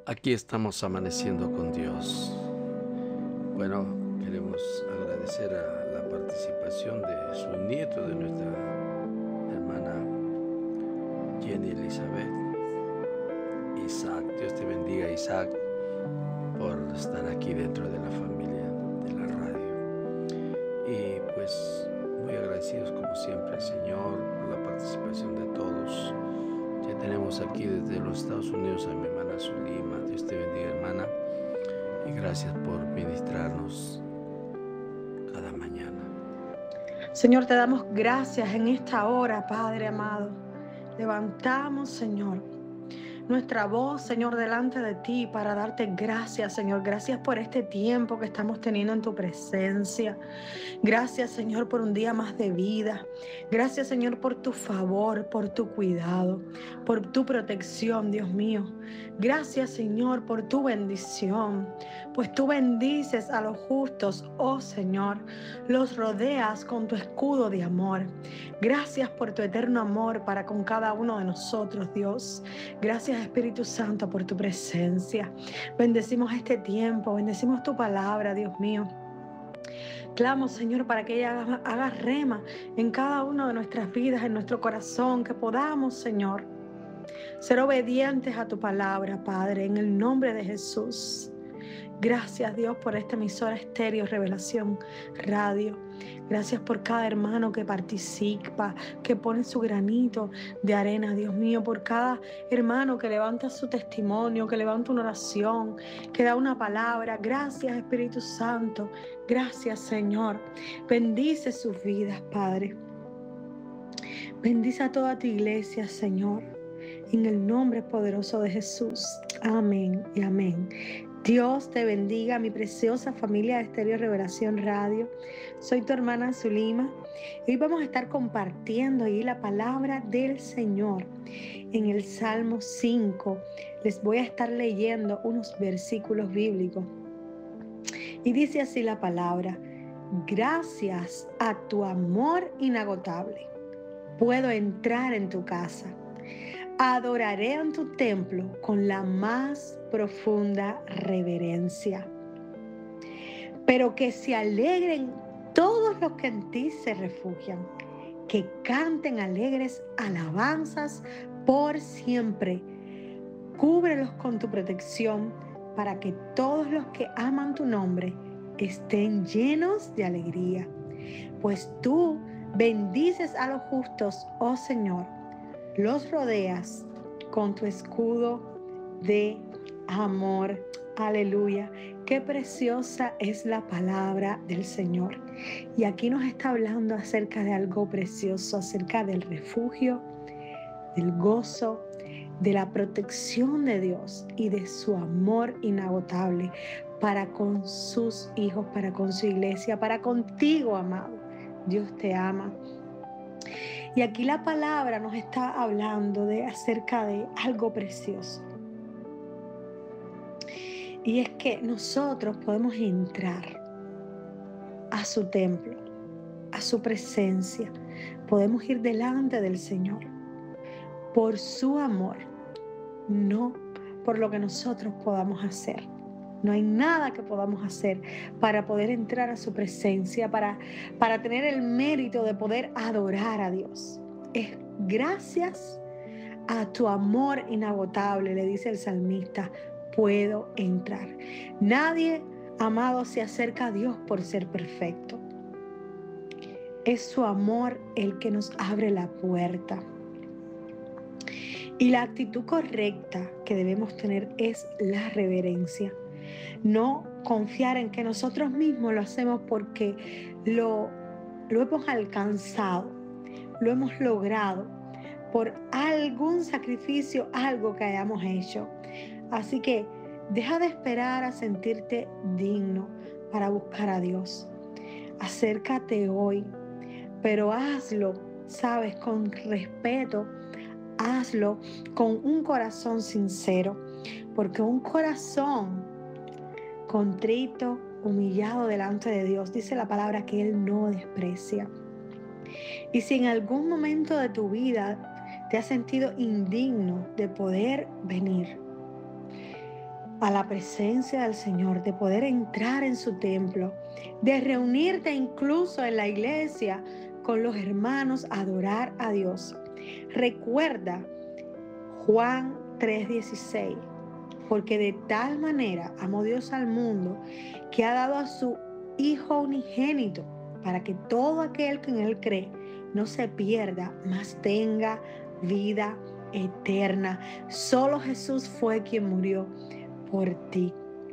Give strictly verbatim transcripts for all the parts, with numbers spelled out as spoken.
Aquí estamos amaneciendo con Dios. Bueno, queremos agradecer a la participación de su nieto, de nuestra hermana Jenny Elizabeth. Isaac, Dios te bendiga, Isaac, por estar aquí dentro de la familia de la radio. Y pues muy agradecidos como siempre al Señor por la participación de todos. Ya tenemos aquí desde los Estados Unidos a mi hermana Zulima. Dios te bendiga, hermana, y gracias por ministrarnos cada mañana. Señor, te damos gracias en esta hora, Padre amado. Levantamos, Señor, nuestra voz, Señor, delante de ti para darte gracias, Señor. Gracias por este tiempo que estamos teniendo en tu presencia. Gracias, Señor, por un día más de vida. Gracias, Señor, por tu favor, por tu cuidado, por tu protección, Dios mío. Gracias, Señor, por tu bendición, pues tú bendices a los justos, oh Señor. Los rodeas con tu escudo de amor. Gracias por tu eterno amor para con cada uno de nosotros, Dios. Gracias, Espíritu Santo, por tu presencia. Bendecimos este tiempo, bendecimos tu palabra, Dios mío. Clamo, Señor, para que ella haga, haga rema en cada una de nuestras vidas, en nuestro corazón, que podamos, Señor, ser obedientes a tu palabra, Padre, en el nombre de Jesús. Gracias, Dios, por esta emisora estéreo Revelación Radio. Gracias por cada hermano que participa, que pone su granito de arena, Dios mío, por cada hermano que levanta su testimonio, que levanta una oración, que da una palabra. Gracias, Espíritu Santo. Gracias, Señor. Bendice sus vidas, Padre. Bendice a toda tu iglesia, Señor, en el nombre poderoso de Jesús. Amén y amén. Dios te bendiga, mi preciosa familia de Estéreo Revelación Radio. Soy tu hermana Zulima y hoy vamos a estar compartiendo ahí la palabra del Señor. En el Salmo cinco les voy a estar leyendo unos versículos bíblicos. Y dice así la palabra: gracias a tu amor inagotable, puedo entrar en tu casa. Adoraré en tu templo con la más profunda reverencia. Pero que se alegren todos los que en ti se refugian, que canten alegres alabanzas por siempre. Cúbrelos con tu protección para que todos los que aman tu nombre estén llenos de alegría. Pues tú bendices a los justos, oh Señor. Los rodeas con tu escudo de amor. Aleluya. Qué preciosa es la palabra del Señor. Y aquí nos está hablando acerca de algo precioso, acerca del refugio, del gozo, de la protección de Dios y de su amor inagotable para con sus hijos, para con su iglesia, para contigo, amado. Dios te ama. Y aquí la palabra nos está hablando de acerca de algo precioso. Y es que nosotros podemos entrar a su templo, a su presencia. Podemos ir delante del Señor por su amor, no por lo que nosotros podamos hacer. No hay nada que podamos hacer para poder entrar a su presencia, para, para tener el mérito de poder adorar a Dios. Es gracias a tu amor inagotable, le dice el salmista, puedo entrar. Nadie, amado, se acerca a Dios por ser perfecto. Es su amor el que nos abre la puerta. Y la actitud correcta que debemos tener es la reverencia. No confiar en que nosotros mismos lo hacemos porque lo, lo hemos alcanzado, lo hemos logrado por algún sacrificio, algo que hayamos hecho. Así que deja de esperar a sentirte digno para buscar a Dios. Acércate hoy, pero hazlo, sabes, con respeto. Hazlo con un corazón sincero, porque un corazón contrito, humillado delante de Dios, dice la palabra que Él no desprecia. Y si en algún momento de tu vida te has sentido indigno de poder venir, a la presencia del Señor, de poder entrar en su templo, de reunirte incluso en la iglesia con los hermanos a adorar a Dios. Recuerda Juan tres dieciséis, porque de tal manera amó Dios al mundo que ha dado a su Hijo unigénito, para que todo aquel que en Él cree no se pierda, mas tenga vida eterna. Solo Jesús fue quien murió por ti.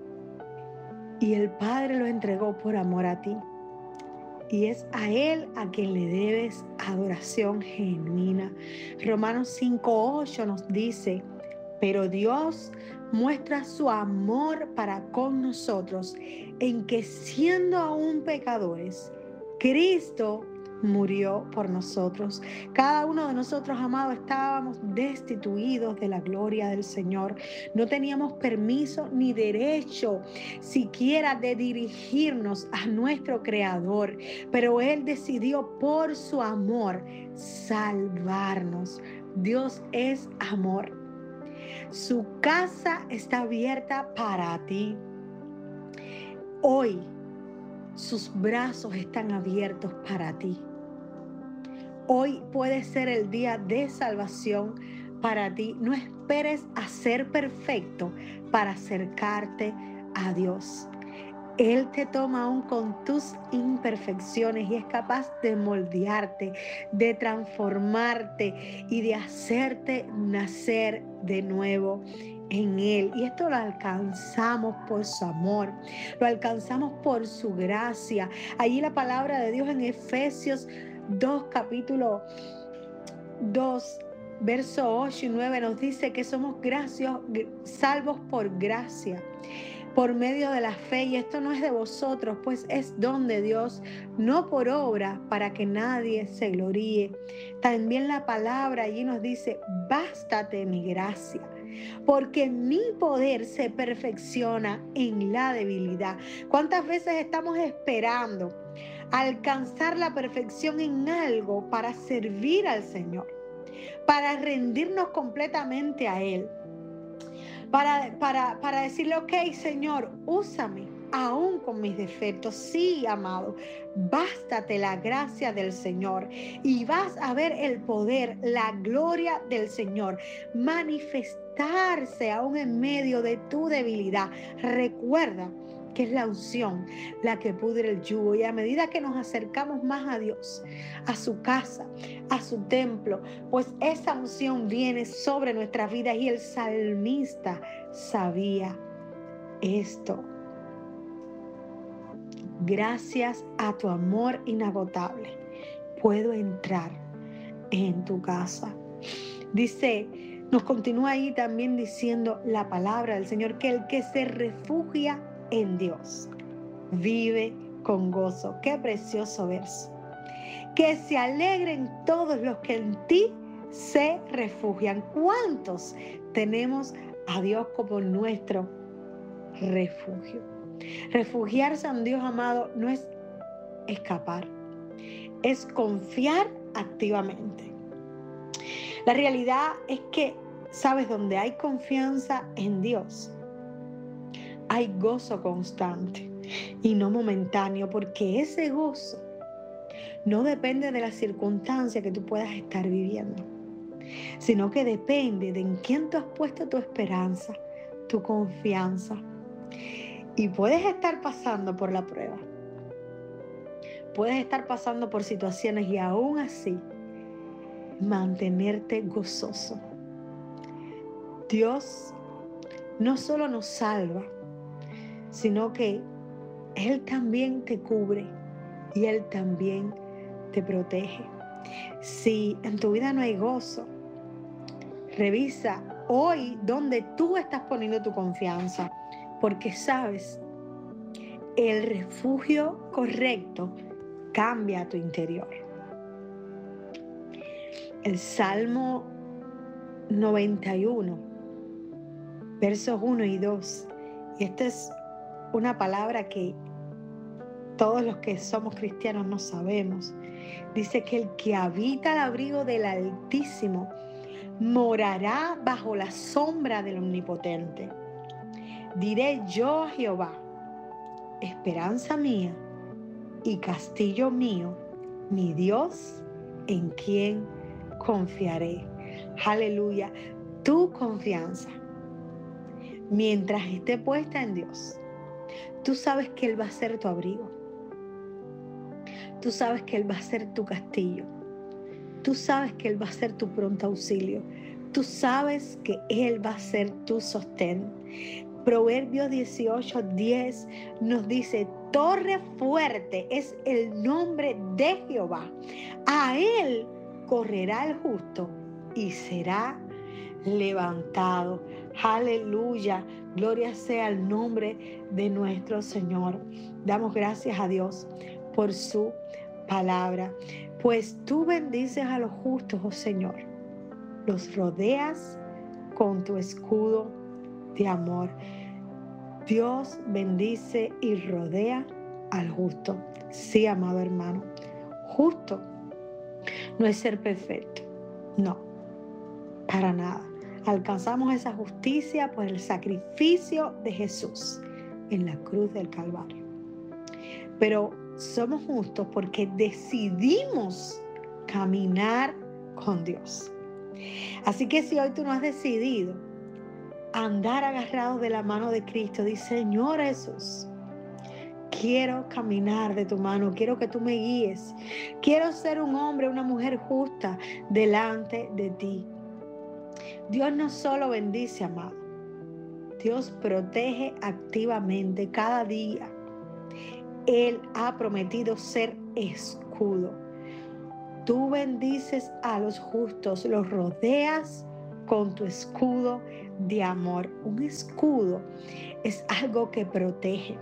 Y el Padre lo entregó por amor a ti. Y es a Él a quien le debes adoración genuina. Romanos cinco ocho nos dice: pero Dios muestra su amor para con nosotros en que, siendo aún pecadores, Cristo murió por nosotros. Cada uno de nosotros, amados, estábamos destituidos de la gloria del Señor. No teníamos permiso ni derecho siquiera de dirigirnos a nuestro Creador, pero Él decidió por su amor salvarnos. Dios es amor. Su casa está abierta para ti. Hoy sus brazos están abiertos para ti. Hoy puede ser el día de salvación para ti. No esperes a ser perfecto para acercarte a Dios. Él te toma aún con tus imperfecciones y es capaz de moldearte, de transformarte y de hacerte nacer de nuevo en Él. Y esto lo alcanzamos por su amor, lo alcanzamos por su gracia. Allí la palabra de Dios en Efesios dos, capítulo dos, verso ocho y nueve nos dice que somos gracios, salvos por gracia, por medio de la fe, y esto no es de vosotros, pues es don de Dios, no por obra, para que nadie se gloríe. También la palabra allí nos dice: bástate mi gracia, porque mi poder se perfecciona en la debilidad. ¿Cuántas veces estamos esperando alcanzar la perfección en algo para servir al Señor, para rendirnos completamente a Él? Para, para, para decirle: ok, Señor, úsame aún con mis defectos. Sí, amado, bástate la gracia del Señor y vas a ver el poder, la gloria del Señor manifestarse aún en medio de tu debilidad. Recuerda que es la unción la que pudre el yugo, y a medida que nos acercamos más a Dios, a su casa, a su templo, pues esa unción viene sobre nuestras vidas, y el salmista sabía esto. Gracias a tu amor inagotable puedo entrar en tu casa. Dice, nos continúa ahí también diciendo la palabra del Señor, que el que se refugia en Dios vive con gozo. Qué precioso verso. Que se alegren todos los que en ti se refugian. ¿Cuántos tenemos a Dios como nuestro refugio? Refugiarse en Dios, amado, no es escapar, es confiar activamente. La realidad es que, ¿sabes? Donde hay confianza en Dios, hay gozo constante y no momentáneo, porque ese gozo no depende de la circunstancia que tú puedas estar viviendo, sino que depende de en quién tú has puesto tu esperanza, tu confianza. Y puedes estar pasando por la prueba, puedes estar pasando por situaciones, y aún así mantenerte gozoso. Dios no solo nos salva, sino que Él también te cubre y Él también te protege. Si en tu vida no hay gozo, revisa hoy dónde tú estás poniendo tu confianza, porque sabes, el refugio correcto cambia tu interior. El Salmo noventa y uno, versos uno y dos, y esta es una palabra que todos los que somos cristianos no sabemos. Dice que el que habita al abrigo del Altísimo morará bajo la sombra del Omnipotente. Diré yo a Jehová, esperanza mía y castillo mío, mi Dios, en quien confiaré. Aleluya. Tu confianza, mientras esté puesta en Dios, tú sabes que Él va a ser tu abrigo. Tú sabes que Él va a ser tu castillo. Tú sabes que Él va a ser tu pronto auxilio. Tú sabes que Él va a ser tu sostén. Proverbios dieciocho diez nos dice: torre fuerte es el nombre de Jehová. A Él correrá el justo y será levantado. Aleluya. Gloria sea el nombre de nuestro Señor. Damos gracias a Dios por su palabra. Pues tú bendices a los justos, oh Señor. Los rodeas con tu escudo de amor. Dios bendice y rodea al justo. Sí, amado hermano. Justo no es ser perfecto. No, para nada. Alcanzamos esa justicia por el sacrificio de Jesús en la cruz del Calvario. Pero somos justos porque decidimos caminar con Dios. Así que si hoy tú no has decidido andar agarrado de la mano de Cristo, dice: Señor Jesús, quiero caminar de tu mano, quiero que tú me guíes, quiero ser un hombre, una mujer justa delante de ti. Dios no solo bendice, amado, Dios protege activamente cada día. Él ha prometido ser escudo. Tú bendices a los justos, los rodeas con tu escudo de amor. Un escudo es algo que protege,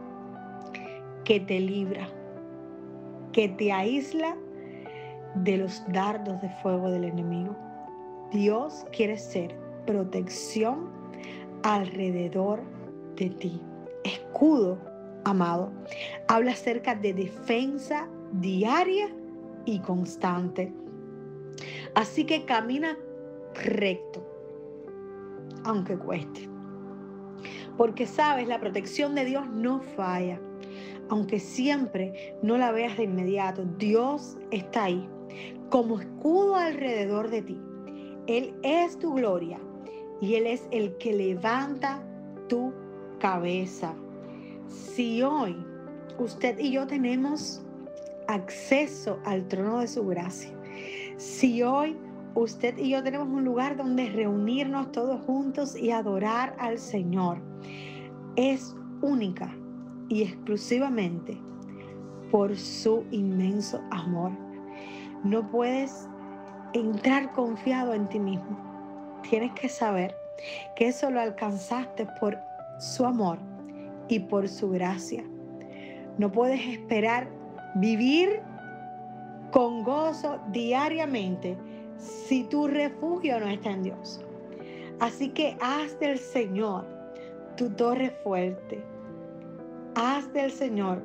que te libra, que te aísla de los dardos de fuego del enemigo. Dios quiere ser protección alrededor de ti. Escudo, amado, habla acerca de defensa diaria y constante. Así que camina recto, aunque cueste. Porque sabes, la protección de Dios no falla. Aunque siempre no la veas de inmediato, Dios está ahí, como escudo alrededor de ti. Él es tu gloria y Él es el que levanta tu cabeza. Si hoy usted y yo tenemos acceso al trono de su gracia, si hoy usted y yo tenemos un lugar donde reunirnos todos juntos y adorar al Señor, es única y exclusivamente por su inmenso amor. No puedes entrar confiado en ti mismo. Tienes que saber que eso lo alcanzaste por su amor y por su gracia. No puedes esperar vivir con gozo diariamente si tu refugio no está en Dios. Así que haz del Señor tu torre fuerte. Haz del Señor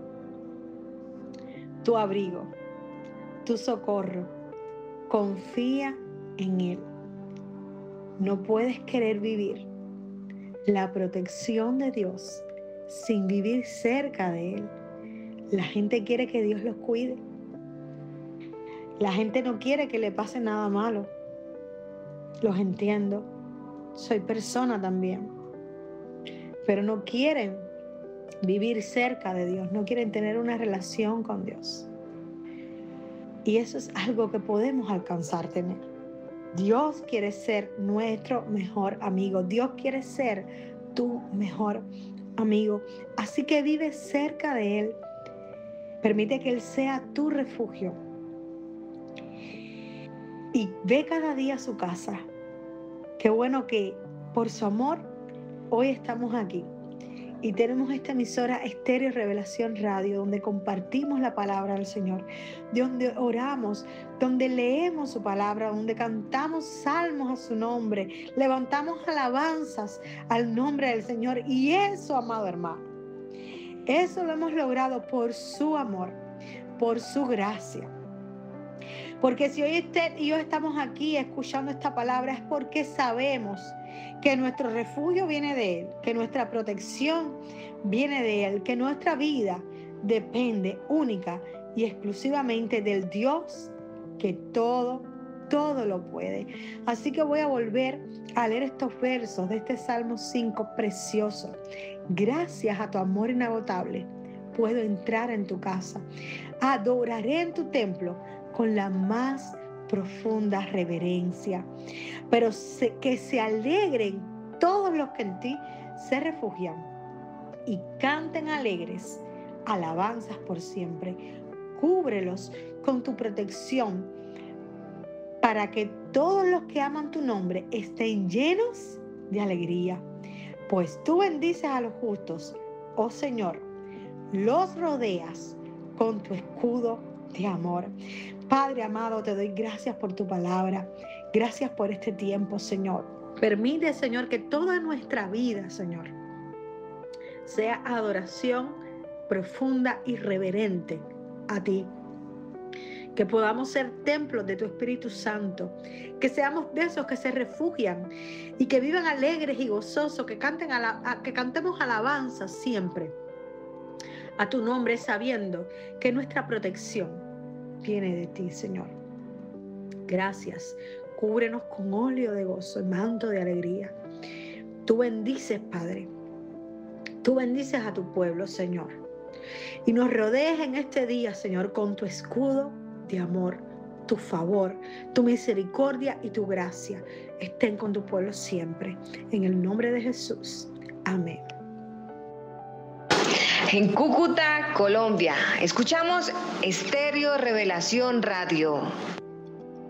tu abrigo, tu socorro. Confía en Él. No puedes querer vivir la protección de Dios sin vivir cerca de Él. La gente quiere que Dios los cuide. La gente no quiere que le pase nada malo. Los entiendo. Soy persona también. Pero no quieren vivir cerca de Dios. No quieren tener una relación con Dios. Y eso es algo que podemos alcanzar tener. Dios quiere ser nuestro mejor amigo. Dios quiere ser tu mejor amigo. Así que vive cerca de Él. Permite que Él sea tu refugio. Y ve cada día a su casa. Qué bueno que por su amor hoy estamos aquí. Y tenemos esta emisora Estéreo Revelación Radio, donde compartimos la palabra del Señor, donde oramos, donde leemos su palabra, donde cantamos salmos a su nombre, levantamos alabanzas al nombre del Señor. Y eso, amado hermano, eso lo hemos logrado por su amor, por su gracia. Porque si hoy usted y yo estamos aquí escuchando esta palabra es porque sabemos que nuestro refugio viene de Él, que nuestra protección viene de Él, que nuestra vida depende única y exclusivamente del Dios que todo, todo lo puede. Así que voy a volver a leer estos versos de este Salmo cinco precioso. Gracias a tu amor inagotable, puedo entrar en tu casa. Adoraré en tu templo con la más profunda reverencia. Pero se, que se alegren todos los que en ti se refugian y canten alegres alabanzas por siempre. Cúbrelos con tu protección para que todos los que aman tu nombre estén llenos de alegría. Pues tú bendices a los justos, oh Señor, los rodeas con tu escudo de amor. Padre amado, te doy gracias por tu palabra. Gracias por este tiempo, Señor. Permite, Señor, que toda nuestra vida, Señor, sea adoración profunda y reverente a ti. Que podamos ser templos de tu Espíritu Santo, que seamos de esos que se refugian y que vivan alegres y gozosos, que, canten ala- que cantemos alabanzas siempre a tu nombre, sabiendo que nuestra protección viene de ti, Señor. Gracias. Cúbrenos con óleo de gozo y manto de alegría. Tú bendices, Padre. Tú bendices a tu pueblo, Señor. Y nos rodees en este día, Señor, con tu escudo de amor, tu favor, tu misericordia y tu gracia. Estén con tu pueblo siempre. En el nombre de Jesús. Amén. En Cúcuta, Colombia, escuchamos Estéreo Revelación Radio.